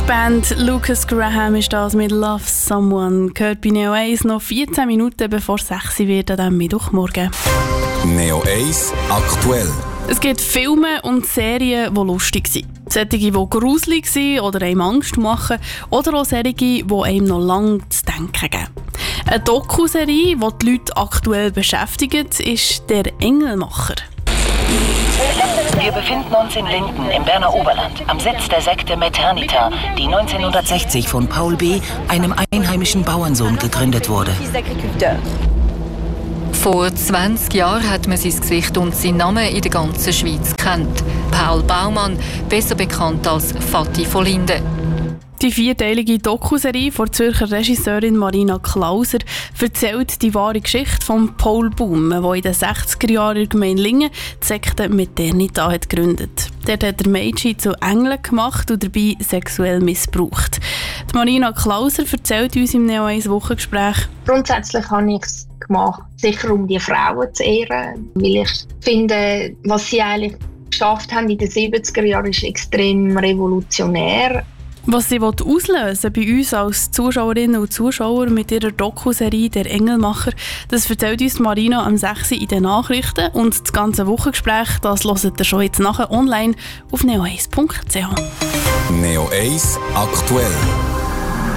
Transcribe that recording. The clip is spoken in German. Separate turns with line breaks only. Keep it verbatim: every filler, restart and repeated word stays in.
Band Lucas Graham ist das mit Love Someone. Gehört bei Neo eins noch vierzehn Minuten bevor es sechs wird an diesem Mittwochmorgen.
Neo eins aktuell.
Es gibt Filme und Serien, die lustig sind. Solche, die gruselig sind oder einem Angst machen. Oder auch solche, die einem noch lange zu denken geben. Eine Doku-Serie, die die Leute aktuell beschäftigt, ist «Der Engelmacher».
Wir befinden uns in Linden im Berner Oberland, am Sitz der Sekte Meternita, die neunzehnhundertsechzig von Paul B., einem einheimischen Bauernsohn, gegründet wurde.
Vor zwanzig Jahren hat man sein Gesicht und seinen Namen in der ganzen Schweiz kennt. Paul Baumann, besser bekannt als Vati von Linden.
Die vierteilige Dokuserie von der Zürcher Regisseurin Marina Klauser erzählt die wahre Geschichte von Paul Baum, der in den sechziger Jahren in der Gemeinde Lingen die Sekte Meternita hat gegründet. Dort hat er Mädchen zu Engeln gemacht und dabei sexuell missbraucht. Die Marina Klauser erzählt uns im Neo eins Wochengespräch:
Grundsätzlich habe ich es gemacht, sicher um die Frauen zu ehren, weil ich finde, was sie eigentlich geschafft haben in den siebziger Jahren, ist extrem revolutionär.
Was sie auslösen bei uns als Zuschauerinnen und Zuschauer mit ihrer Dokuserie «Der Engelmacher», das erzählt uns Marina am sechs Uhr in den Nachrichten. Und das ganze Wochengespräch, das hört ihr schon jetzt nachher online auf neo eins punkt c h.
Neo eins aktuell.